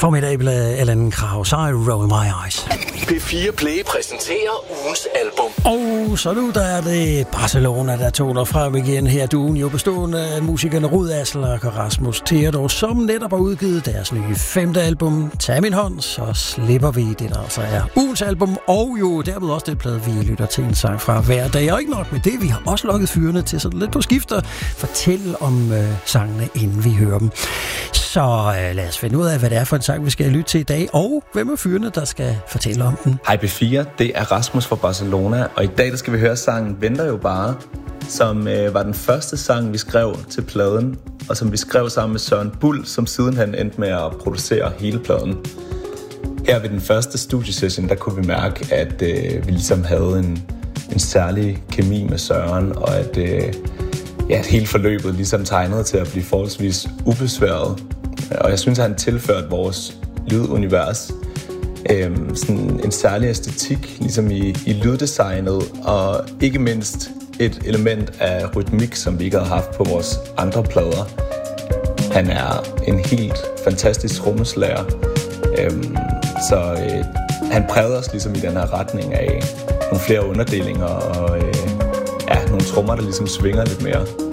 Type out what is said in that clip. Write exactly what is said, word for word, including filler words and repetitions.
Formidable Allan Krauss, I Roll My Eyes. P fire Play præsenterer ugens album. Og så nu der er det Barcelona, der toner frem igen her. Duen jo bestående af musikerne Rud Asselak og Rasmus Theodor, som netop har udgivet deres nye femte album. Tag min hånd, så slipper vi det, der altså er ugens album. Og jo dermed også det plade, vi lytter til en sang fra hver dag. Og ikke nok med det, vi har også lukket fyrene til sådan lidt på skifter. Fortæl om øh, sangene, inden vi hører dem. Så øh, lad os finde ud af, hvad det er for en sang, vi skal lytte til i dag. Og hvem er fyrene, der skal fortælle om den? Hej P fire, det er Rasmus fra Barcelona, og i dag der skal vi høre sangen Venter jo bare, som øh, var den første sang, vi skrev til pladen, og som vi skrev sammen med Søren Bull, som sidenhen endte med at producere hele pladen. Her ved den første studiesession, der kunne vi mærke, at øh, vi ligesom havde en, en særlig kemi med Søren, og at, øh, ja, at hele forløbet ligesom tegnede til at blive forholdsvis ubesværet. Og jeg synes, at han tilførte vores lydunivers Øhm, sådan en særlig æstetik ligesom i, i lyddesignet, og ikke mindst et element af rytmik, som vi ikke har haft på vores andre plader. Han er en helt fantastisk trommeslager, øhm, så øh, han prægede os ligesom i den her retning af nogle flere underdelinger og øh, ja, nogle trommer, der ligesom svinger lidt mere.